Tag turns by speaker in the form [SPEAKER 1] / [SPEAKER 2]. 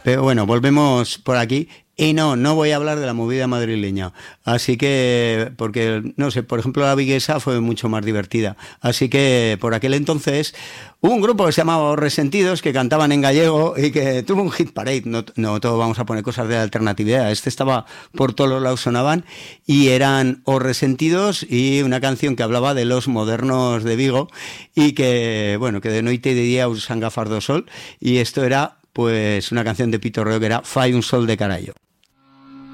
[SPEAKER 1] Pero bueno, volvemos por aquí. Y no voy a hablar de la movida madrileña. Así que, porque, no sé, por ejemplo, la Viguesa fue mucho más divertida. Así que, por aquel entonces, hubo un grupo que se llamaba Os Resentidos, que cantaban en gallego y que tuvo un hit parade. No todo vamos a poner cosas de alternatividad. Este estaba por todos los lados, sonaban, y eran Os Resentidos y una canción que hablaba de los modernos de Vigo y que, bueno, que de noite y de día usan gafas do sol. Y esto era, pues, una canción de Pito Reo que era Fai un sol de carallo.